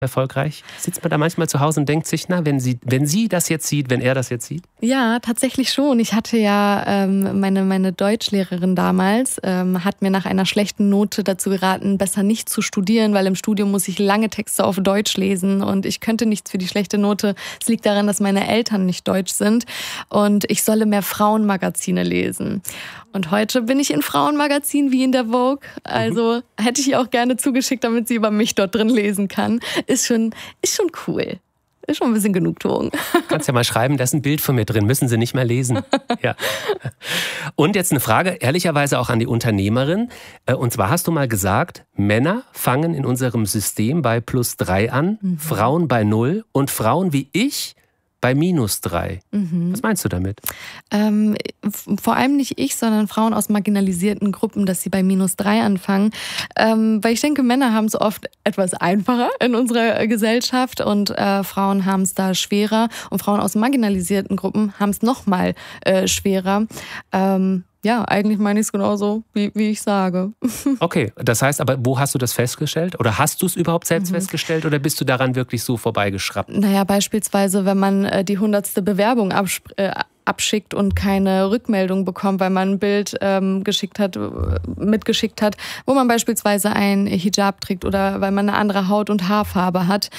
erfolgreich? Sitzt man da manchmal zu Hause und denkt sich, na, wenn sie das jetzt sieht, wenn er das jetzt sieht? Ja, tatsächlich schon. Ich hatte ja meine Deutschlehrerin damals, hat mir nach einer schlechten Note dazu geraten, besser nicht zu studieren, weil im Studium muss ich lange Texte auf Deutsch lesen und ich könnte nichts für die schlechte Note. Es liegt daran, dass meine Eltern nicht deutsch sind und ich solle mehr Frauenmagazine lesen. Und heute bin ich in Frauenmagazinen wie in der Vogue. Also hätte ich ihr auch gerne zugeschickt, damit sie über mich dort drin lesen kann. Ist schon cool. Ist schon ein bisschen Genugtuung. Kannst ja mal schreiben, da ist ein Bild von mir drin, müssen Sie nicht mehr lesen. Ja. Und jetzt eine Frage, ehrlicherweise auch an die Unternehmerin. Und zwar hast du mal gesagt, Männer fangen in unserem System bei +3 an, Frauen bei 0 und Frauen wie ich bei -3. Was meinst du damit? Vor allem nicht ich, sondern Frauen aus marginalisierten Gruppen, dass sie bei -3 anfangen. Weil ich denke, Männer haben es oft etwas einfacher in unserer Gesellschaft und Frauen haben es da schwerer. Und Frauen aus marginalisierten Gruppen haben es noch mal schwerer. Ja, eigentlich meine ich es genauso, wie ich sage. Okay, das heißt aber, wo hast du das festgestellt? Oder hast du es überhaupt selbst festgestellt? Oder bist du daran wirklich so vorbeigeschrappt? Naja, beispielsweise, wenn man die 100. Bewerbung abschickt und keine Rückmeldung bekommt, weil man ein Bild mitgeschickt hat, wo man beispielsweise ein Hijab trägt oder weil man eine andere Haut- und Haarfarbe hat.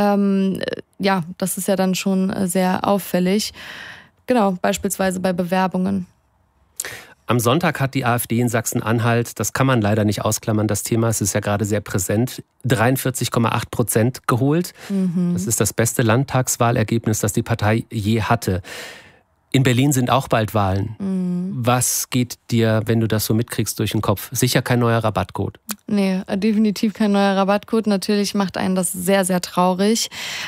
Ja, das ist ja dann schon sehr auffällig. Genau, beispielsweise bei Bewerbungen. Am Sonntag hat die AfD in Sachsen-Anhalt, das kann man leider nicht ausklammern, das Thema, es ist ja gerade sehr präsent, 43,8% geholt. Das ist das beste Landtagswahlergebnis, das die Partei je hatte. In Berlin sind auch bald Wahlen. Was geht dir, wenn du das so mitkriegst, durch den Kopf? Sicher kein neuer Rabattcode. Nee, definitiv kein neuer Rabattcode. Natürlich macht einen das sehr, sehr traurig.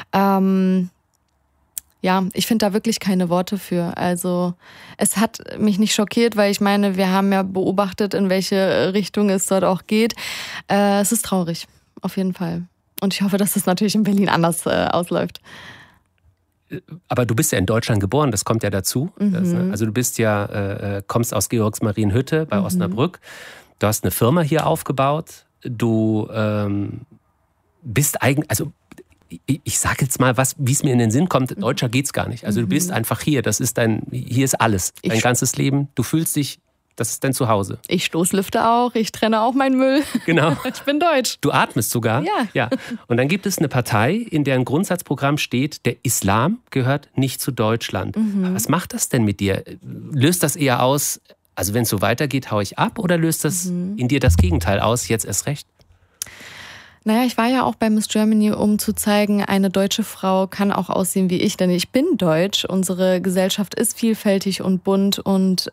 Ja, ich finde da wirklich keine Worte für. Also es hat mich nicht schockiert, weil ich meine, wir haben ja beobachtet, in welche Richtung es dort auch geht. Es ist traurig, auf jeden Fall. Und ich hoffe, dass es natürlich in Berlin anders ausläuft. Aber du bist ja in Deutschland geboren, das kommt ja dazu. Also du bist ja, kommst aus Georgsmarienhütte bei Osnabrück. Du hast eine Firma hier aufgebaut. Du bist eigentlich, also ich sage jetzt mal, wie es mir in den Sinn kommt, deutscher geht's gar nicht. Also du bist einfach hier, hier ist alles, dein ganzes Leben, du fühlst dich, das ist dein Zuhause. Ich Stoßlüfte auch, ich trenne auch meinen Müll. Genau. Ich bin deutsch. Du atmest sogar. Ja. Und dann gibt es eine Partei, in deren Grundsatzprogramm steht, der Islam gehört nicht zu Deutschland. Was macht das denn mit dir? Löst das eher aus, also wenn es so weitergeht, hau ich ab, oder löst das in dir das Gegenteil aus, jetzt erst recht? Naja, ich war ja auch bei Miss Germany, um zu zeigen, eine deutsche Frau kann auch aussehen wie ich, denn ich bin deutsch. Unsere Gesellschaft ist vielfältig und bunt und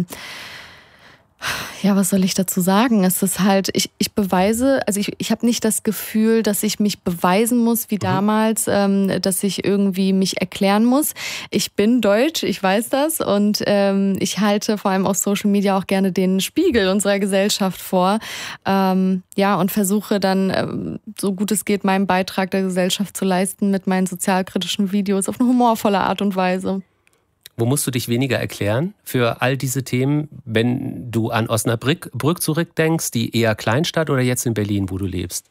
ja, was soll ich dazu sagen? Es ist halt, ich beweise, also ich habe nicht das Gefühl, dass ich mich beweisen muss wie damals, dass ich irgendwie mich erklären muss. Ich bin deutsch, ich weiß das und ich halte vor allem auf Social Media auch gerne den Spiegel unserer Gesellschaft vor. Ja, und versuche dann, so gut es geht, meinen Beitrag der Gesellschaft zu leisten mit meinen sozialkritischen Videos auf eine humorvolle Art und Weise. Wo musst du dich weniger erklären für all diese Themen, wenn du an Osnabrück zurückdenkst, die eher Kleinstadt, oder jetzt in Berlin, wo du lebst?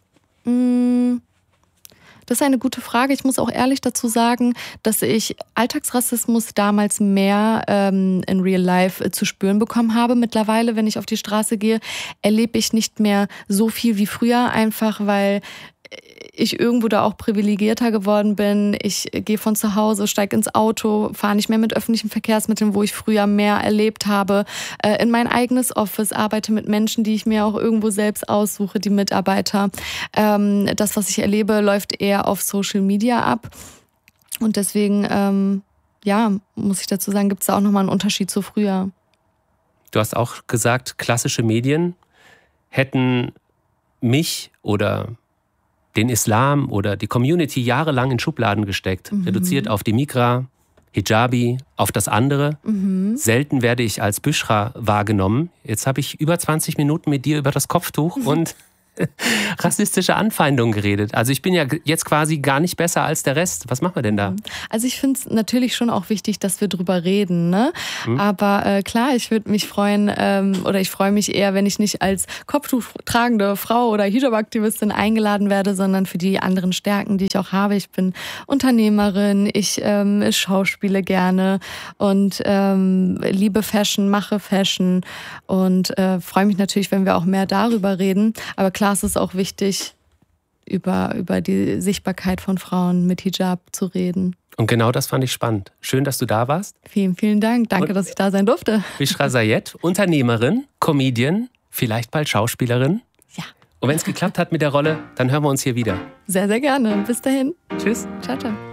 Das ist eine gute Frage. Ich muss auch ehrlich dazu sagen, dass ich Alltagsrassismus damals mehr in Real Life zu spüren bekommen habe. Mittlerweile, wenn ich auf die Straße gehe, erlebe ich nicht mehr so viel wie früher, einfach weil ich irgendwo da auch privilegierter geworden bin. Ich gehe von zu Hause, steige ins Auto, fahre nicht mehr mit öffentlichen Verkehrsmitteln, wo ich früher mehr erlebt habe. In mein eigenes Office, arbeite mit Menschen, die ich mir auch irgendwo selbst aussuche, die Mitarbeiter. Das, was ich erlebe, läuft eher auf Social Media ab. Und deswegen, ja, muss ich dazu sagen, gibt es da auch nochmal einen Unterschied zu früher. Du hast auch gesagt, klassische Medien hätten mich oder den Islam oder die Community jahrelang in Schubladen gesteckt. Reduziert auf die Migra, Hijabi, auf das andere. Selten werde ich als Büschra wahrgenommen. Jetzt habe ich über 20 Minuten mit dir über das Kopftuch und rassistische Anfeindungen geredet. Also ich bin ja jetzt quasi gar nicht besser als der Rest. Was machen wir denn da? Also ich finde es natürlich schon auch wichtig, dass wir drüber reden, ne? Aber klar, ich würde mich freuen, oder ich freue mich eher, wenn ich nicht als Kopftuch tragende Frau oder Hijab-Aktivistin eingeladen werde, sondern für die anderen Stärken, die ich auch habe. Ich bin Unternehmerin, ich schauspiele gerne und liebe Fashion, mache Fashion und freue mich natürlich, wenn wir auch mehr darüber reden. Aber klar, es ist auch wichtig, über die Sichtbarkeit von Frauen mit Hijab zu reden. Und genau das fand ich spannend. Schön, dass du da warst. Vielen, vielen Dank. Danke, dass ich da sein durfte. Bishra Sayed, Unternehmerin, Comedian, vielleicht bald Schauspielerin. Ja. Und wenn es geklappt hat mit der Rolle, dann hören wir uns hier wieder. Sehr, sehr gerne. Bis dahin. Tschüss. Ciao, ciao.